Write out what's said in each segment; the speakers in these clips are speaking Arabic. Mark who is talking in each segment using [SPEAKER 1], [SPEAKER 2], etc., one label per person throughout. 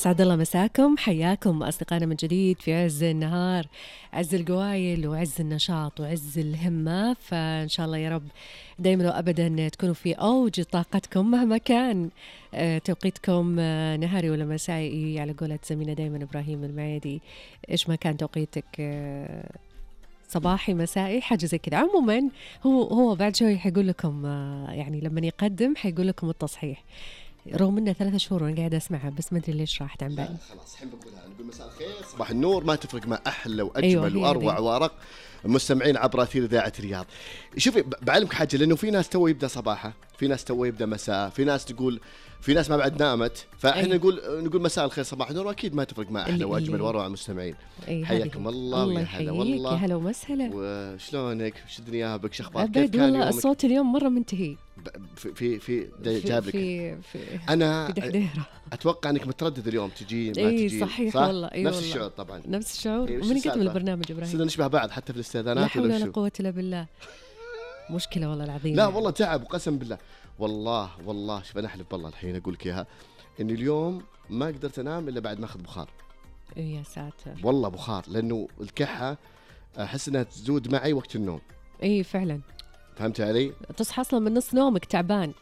[SPEAKER 1] سعد الله مساكم، حياكم أصدقائنا من جديد في عز النهار، عز القوايل وعز النشاط وعز الهمة. فإن شاء الله يا رب دايما وأبدا تكونوا في أوج طاقتكم مهما كان توقيتكم نهاري ولا مسائي، على قولة زميلنا دايما إبراهيم المعيدي، إيش ما كان توقيتك صباحي مسائي حاجة زي كذا. عموما هو بعد شوي حيقول لكم يعني لما يقدم حيقول لكم التصحيح، رغم انه 3 شهور وانا قاعده اسمعها بس ما ادري ليش راحت عن بالي.
[SPEAKER 2] خلاص الحين بقولها، نقول مساء الخير صباح النور، ما تفرق مع احلى واجمل واروع وارق المستمعين عبر اثير اذاعه الرياض. شوفي بعلمك حاجه، لانه في ناس تو يبدا صباحه، في ناس تو يبدا مساء، في ناس تقول، في ناس ما بعد نامت، فاحنا نقول مساء الخير صباح النور، اكيد ما تفرق مع احلى واجمل واروع المستمعين. حياكم الله ويا هلا والله،
[SPEAKER 1] يا هلا ومسهلا،
[SPEAKER 2] وشلونك؟ وش الدنيا بك؟ شو اخبارك؟
[SPEAKER 1] كيف كان والله الصوت اليوم مره منتهي
[SPEAKER 2] في جابك
[SPEAKER 1] في
[SPEAKER 2] انا
[SPEAKER 1] دحديره.
[SPEAKER 2] اتوقع انك متردد اليوم تجي ما تجي.
[SPEAKER 1] صحيح صح؟ والله
[SPEAKER 2] نفس الشعور طبعا،
[SPEAKER 1] نفس الشعور. ومن قدم البرنامج ابراهيم
[SPEAKER 2] صرنا نشبه بعض حتى في الاستاذانات.
[SPEAKER 1] لا حول ولا قوه الا بالله، مشكله والله العظيم.
[SPEAKER 2] لا والله تعب وقسم بالله، والله شوف انا احلف بالله الحين اقول لك اياها، اني اليوم ما قدرت انام الا بعد ما اخذ بخار.
[SPEAKER 1] يا ساتر
[SPEAKER 2] والله بخار، لانه الكحه احس انها تزود معي وقت النوم.
[SPEAKER 1] اي فعلا،
[SPEAKER 2] فهمت علي؟
[SPEAKER 1] تصحى اصلا من نص نومك تعبان.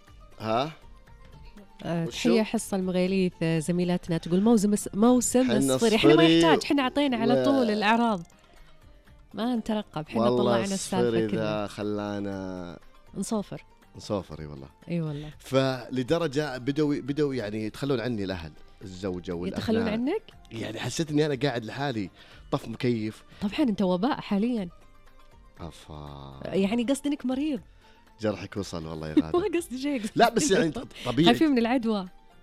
[SPEAKER 1] تحية حصة المغيليث زميلاتنا تقول موسم الصفري. احنا ما يحتاج، احنا عطينا على طول الأعراض، ما نترقب، احنا طلعنا السالفة كذا
[SPEAKER 2] خلانا
[SPEAKER 1] نصوفر.
[SPEAKER 2] اي والله.
[SPEAKER 1] اي والله.
[SPEAKER 2] فلدرجة بدوا يعني يتخلون عني الأهل، الزوجة والأهل
[SPEAKER 1] يتخلون عنك؟
[SPEAKER 2] يعني حسيت اني انا قاعد لحالي طف مكيف.
[SPEAKER 1] طبعا انت وباء حاليا. يعني قصدي انك مريض.
[SPEAKER 2] جرحك وصل والله يا غادة.
[SPEAKER 1] ما قصدي شيء.
[SPEAKER 2] لا بس يعني طبيعي.
[SPEAKER 1] خايفين من العدوى.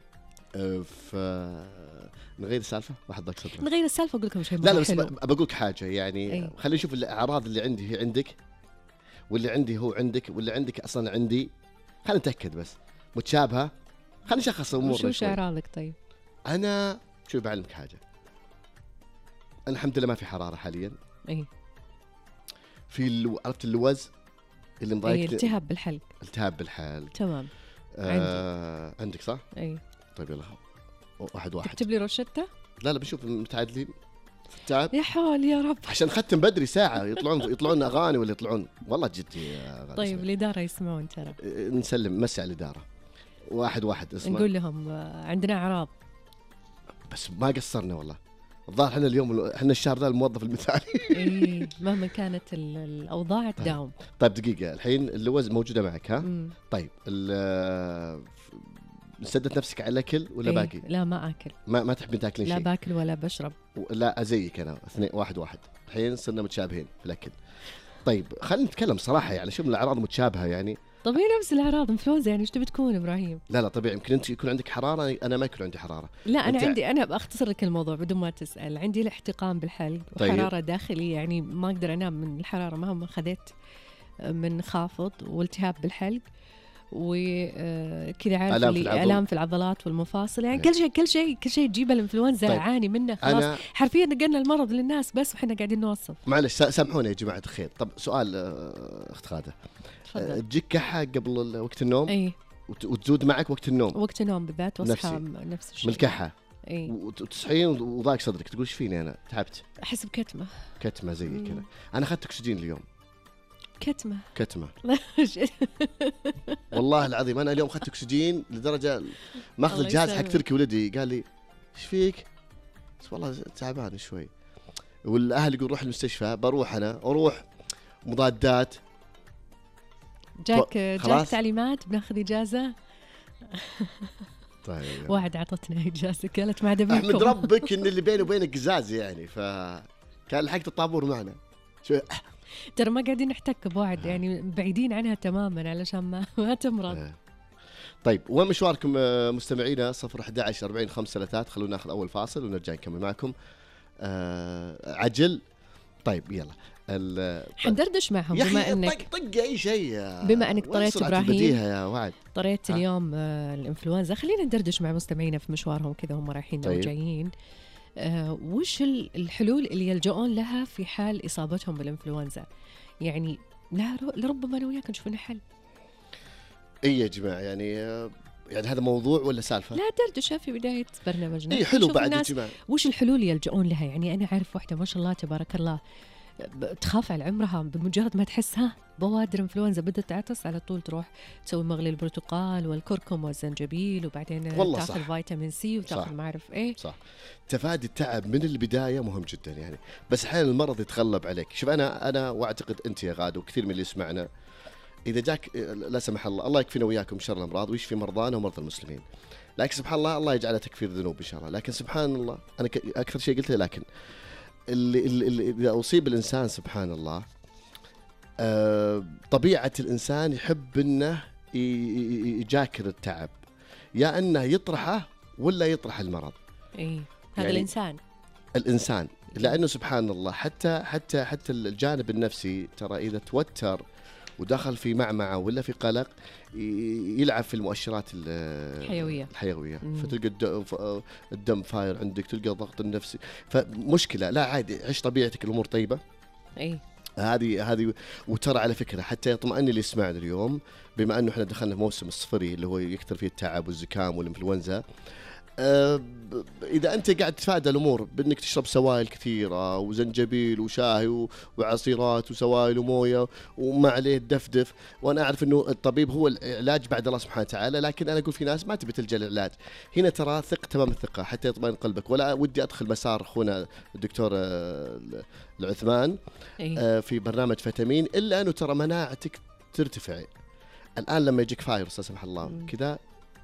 [SPEAKER 2] نغير السالفة، واحد ضاق صدره.
[SPEAKER 1] نغير السالفة، أقول لكم شيء
[SPEAKER 2] لا بس بقولك حاجة يعني. خلينا نشوف الأعراض اللي عندي هي عندك، واللي عندي هو عندك، واللي عندك أصلا عندي. خلينا نتأكد بس متشابهة. خلينا نشخص أمورنا.
[SPEAKER 1] شو أعراضك طيب؟
[SPEAKER 2] أنا شو بعلمك حاجة، أنا الحمد لله ما في حرارة حاليا. في عرفت اللوز اللي مضايق،
[SPEAKER 1] التهاب بالحلق.
[SPEAKER 2] تمام. عندك صح؟ طيب يلا واحد
[SPEAKER 1] تكتب لي روشتة؟
[SPEAKER 2] لا بنشوف متعادلين في التعب.
[SPEAKER 1] يا حول يا رب،
[SPEAKER 2] عشان ختم بدري ساعة يطلعون أغاني ولا يطلعون والله جدي.
[SPEAKER 1] طيب الإدارة يسمعون ترى.
[SPEAKER 2] نسلم مسي على الإدارة. واحد اسمع.
[SPEAKER 1] نقول لهم عندنا أعراض،
[SPEAKER 2] بس ما قصرنا والله. الظاهر احنا اليوم احنا الشهر ذا الموظف المثالي.
[SPEAKER 1] مهما كانت الأوضاع تداوم.
[SPEAKER 2] طيب دقيقة، الحين اللوز موجودة معك ها؟ طيب سدت نفسك على الأكل ولا باقي؟
[SPEAKER 1] لا ما أكل.
[SPEAKER 2] ما تحبين تاكلين شيء؟
[SPEAKER 1] لا باكل ولا بشرب.
[SPEAKER 2] لا زيك أنا، واحد الحين صرنا متشابهين في الأكل. طيب خلينا نتكلم صراحة، يعني شو من الأعراض متشابهة يعني.
[SPEAKER 1] طبيعي نفس الأعراض، انفلونزا يعني ايش تبي تكون إبراهيم؟
[SPEAKER 2] لا طبيعي، يمكن أنت يكون عندك حرارة، أنا ما يكون عندي حرارة.
[SPEAKER 1] لا أنا بأختصر لك الموضوع بدون ما تسأل. عندي الاحتقان بالحلق وحرارة داخلية، يعني ما أقدر أنام من الحرارة مهما خذيت من خافض، والتهاب بالحلق، وكذا عارف اللي آلام في العضلات والمفاصل، يعني كل شيء تجيب الانفلونزا. طيب. أعاني منه خلاص، حرفيا نقلنا المرض للناس بس وحنا قاعدين نوصف.
[SPEAKER 2] معلش سامحوني يا جماعة الخير. طب سؤال أخت غادة، تجيك كحة قبل وقت النوم؟ وتزود معك وقت النوم
[SPEAKER 1] بالذات، واصحى نفس الشيء
[SPEAKER 2] من الكحة. وتصحين وضاق صدرك، تقول ايش فيني انا تعبت،
[SPEAKER 1] احس بكتمة زي كذا.
[SPEAKER 2] انا اخذت اكسجين اليوم.
[SPEAKER 1] كتمة
[SPEAKER 2] والله العظيم انا اليوم اخذت اكسجين لدرجة ماخذ الجهاز حق تركي، ولدي قال لي ايش فيك؟ بس والله تعبان شوي. والاهل يقول روح المستشفى، بروح انا اروح مضادات.
[SPEAKER 1] جاك تعليمات بناخذ اجازة.
[SPEAKER 2] طيب
[SPEAKER 1] واحد عطتنا اجازة قالت ما عاد بيكم.
[SPEAKER 2] احمد ربك ان اللي بيني وبينك قزاز يعني، فكان لحقت الطابور معنا شوي.
[SPEAKER 1] ترى ما قاعدين نحتك بواحد، يعني بعيدين عنها تماما علشان ما تمرض.
[SPEAKER 2] طيب وين مشواركم مستمعينا؟ 011 40 533. خلونا ناخذ اول فاصل ونرجع نكمل معكم. عجل. طيب يلا
[SPEAKER 1] حندردش معهم بما انك
[SPEAKER 2] طق اي شيء،
[SPEAKER 1] بما انك طريت ابراهيم
[SPEAKER 2] يا وعد
[SPEAKER 1] طريت اليوم الانفلونزا. خلينا ندردش مع مستمعينا في مشوارهم كذا هم رايحين
[SPEAKER 2] طيب.
[SPEAKER 1] او جايين. وش الحلول اللي يلجؤون لها في حال اصابتهم بالانفلونزا؟ يعني لربما انا وياك نشوف لنا حل.
[SPEAKER 2] اي يا جماعه، يعني يعني هذا موضوع ولا سالفة؟
[SPEAKER 1] لا دردشة في بداية برنامجنا.
[SPEAKER 2] إيه حلو بعد الجماعة.
[SPEAKER 1] وش الحلول يلجؤون لها؟ يعني أنا أعرف واحدة ما شاء الله تبارك الله تخاف على عمرها، بمجرد ما تحسها بوادر انفلونزا بدأت تعطس على طول تروح تسوي مغلي البرتقال والكركم والزنجبيل، وبعدين تاخذ فيتامين سي وتاخذ ما اعرف ايه.
[SPEAKER 2] صح. تفادي التعب من البدايه مهم جدا يعني، بس احيانا المرض يتغلب عليك. شوف انا واعتقد انت يا غاد وكثير من اللي يسمعنا، اذا جاك لا سمح الله يكفينا وياكم شر الامراض ويشفي مرضانا ومرضى المسلمين، لكن سبحان الله يجعلها تكفير ذنوب ان شاء الله. لكن سبحان الله انا اكثر شيء قلته، لكن اللي اذا اصيب الانسان سبحان الله طبيعة الإنسان يحب أنه يجاكر التعب، يا أنه يطرحه ولا يطرح المرض.
[SPEAKER 1] إيه هذا يعني
[SPEAKER 2] الإنسان لأنه سبحان الله حتى الجانب النفسي ترى إذا توتر ودخل في معمعة ولا في قلق يلعب في المؤشرات الحيوية فتلقى الدم فاير عندك، تلقى الضغط النفسي، فمشكلة. لا عادي، عيش طبيعتك، الأمور طيبة.
[SPEAKER 1] إيه
[SPEAKER 2] هذه وترى على فكرة حتى يطمئن اللي يسمعنا اليوم، بما أنه إحنا دخلنا في موسم الصفري اللي هو يكثر فيه التعب والزكام والإنفلونزا، إذا أنت قاعد تتفادى الأمور بأنك تشرب سوائل كثيرة وزنجبيل وشاي وعصيرات وسوائل وموية وما عليه الدفدف، وأنا أعرف أنه الطبيب هو العلاج بعد الله سبحانه وتعالى، لكن أنا أقول في ناس ما تبي تلجأ للعلاج. هنا ترى ثق تمام الثقة حتى يطمئن قلبك. ولا ودي أدخل مسار أخونا الدكتور العثمان في برنامج فيتامين، إلا أنه ترى مناعتك ترتفع. الآن لما يجيك فايروس لا سمح الله كذا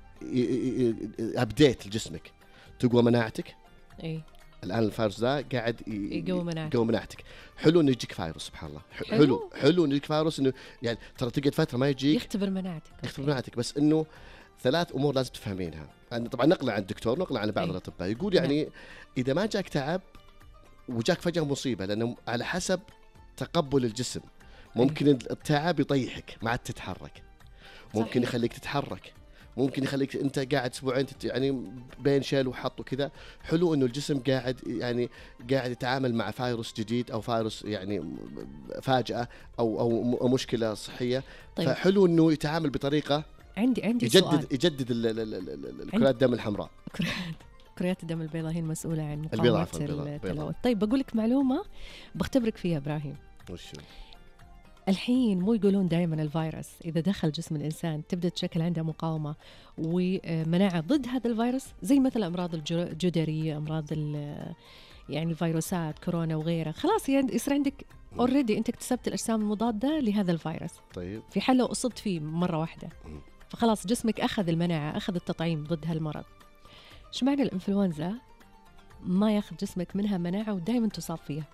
[SPEAKER 2] أبديت لجسمك، تقوى مناعتك.
[SPEAKER 1] إيه
[SPEAKER 2] الآن الفيروس ذا قاعد يقوى مناعتك. حلو إنه يجيك فيروس سبحان الله. حلو إنه يجيك فيروس، إنه يعني ترى تقعد فترة ما يجيك،
[SPEAKER 1] يختبر مناعتك.
[SPEAKER 2] بس إنه 3 أمور لازم تفهمينها. يعني طبعا نقلة عن الدكتور، نقلة عن بعض الأطباء يقول يعني إذا ما جاك تعب وجاك فجأة مصيبة، لأنه على حسب تقبل الجسم ممكن التعب يطيحك ما عاد تتحرك، ممكن يخليك تتحرك، ممكن يخليك أنت قاعد أسبوعين يعني بين شيل وحط وكذا. حلو إنه الجسم قاعد يتعامل مع فيروس جديد أو فيروس يعني فاجأة أو مشكلة صحية. طيب. فحلو إنه يتعامل بطريقة
[SPEAKER 1] عندي
[SPEAKER 2] يجدد كريات الدم الحمراء.
[SPEAKER 1] كريات الدم البيضاء هي المسؤولة عن مقاومة التلوث. طيب بقول لك معلومة بختبرك فيها إبراهيم.
[SPEAKER 2] وشو؟
[SPEAKER 1] الحين مو يقولون دائما الفيروس إذا دخل جسم الإنسان تبدأ تشكل عنده مقاومة ومناعة ضد هذا الفيروس، زي مثل أمراض الجدرية، أمراض يعني الفيروسات كورونا وغيرها. خلاص يصير عندك أوريدي أنت اكتسبت الأجسام المضادة لهذا الفيروس.
[SPEAKER 2] طيب
[SPEAKER 1] في حال لو أصبت فيه مرة واحدة فخلاص جسمك أخذ المناعة، أخذ التطعيم ضد هالمرض. إيش معنى الإنفلونزا ما ياخذ جسمك منها مناعة ودائما تصاب فيها؟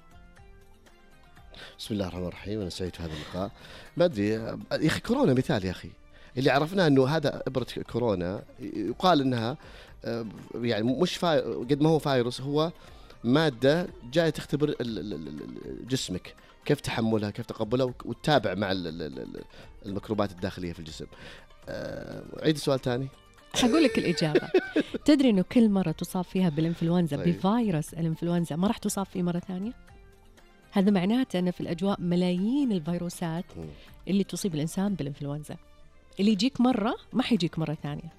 [SPEAKER 2] بسم الله الرحمن الرحيم. أنا سعيد في هذا اللقاء. ما أدري يا أخي، كورونا مثال يا أخي، اللي عرفناه أنه هذا إبرة كورونا يقال أنها يعني مش قد ما هو فيروس، هو مادة جاية تختبر جسمك كيف تحملها كيف تقبلها وتتابع مع الميكروبات الداخلية في الجسم. عيد السؤال تاني.
[SPEAKER 1] حقول لك الإجابة. تدري أنه كل مرة تصاب فيها بالإنفلونزا بفيروس الإنفلونزا ما راح تصاب فيه مرة ثانية؟ هذا معناته أن في الأجواء ملايين الفيروسات اللي تصيب الإنسان بالإنفلونزا، اللي يجيك مرة ما حيجيك مرة ثانية.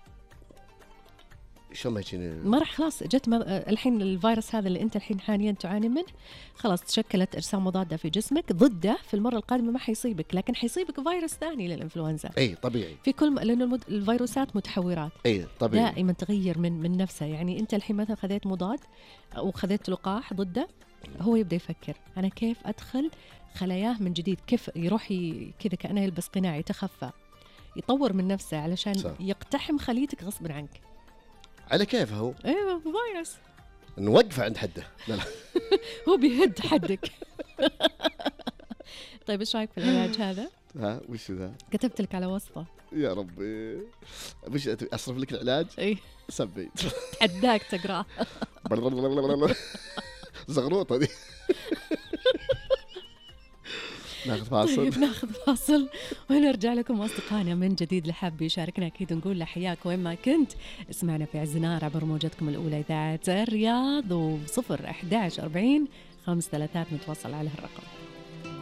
[SPEAKER 2] شو ما يجيني؟
[SPEAKER 1] ما راح، خلاص جت الحين الفيروس هذا اللي أنت الحين حاليا تعاني منه، خلاص تشكلت أجسام مضادة في جسمك ضده، في المرة القادمة ما حيصيبك، لكن حيصيبك فيروس ثاني للإنفلونزا.
[SPEAKER 2] أي طبيعي.
[SPEAKER 1] في كل لأنه الفيروسات متحورات.
[SPEAKER 2] أي طبيعي.
[SPEAKER 1] دائما تغير من نفسه. يعني أنت الحين مثلا خذيت مضاد أو خذيت لقاح ضده، هو يبدأ يفكر أنا كيف أدخل خلاياه من جديد، كيف يروح كذا كأنه يلبس قناع يتخفى، يطور من نفسه علشان صح. يقتحم خليتك غصب عنك.
[SPEAKER 2] على كيف هو؟
[SPEAKER 1] ايوه فيروس
[SPEAKER 2] نوقفه عند حده. لا
[SPEAKER 1] هو بيهد حدك. طيب ايش رايك في العلاج هذا؟
[SPEAKER 2] وش ذا؟
[SPEAKER 1] كتبت لك على وصفه.
[SPEAKER 2] يا ربي وش اصرف لك العلاج؟
[SPEAKER 1] اي
[SPEAKER 2] سبي
[SPEAKER 1] تحداك تقراه.
[SPEAKER 2] زغروطه دي. ناخذ فاصل.
[SPEAKER 1] طيب ناخذ فاصل ونرجع لكم أصدقائنا من جديد. لحاب يشاركنا أكيد نقول له حياك وين ما كنت. اسمعنا في عز النهار عبر موجتكم الأولى إذاعة الرياض، و0 11 40 5 3 متواصل على هالرقم.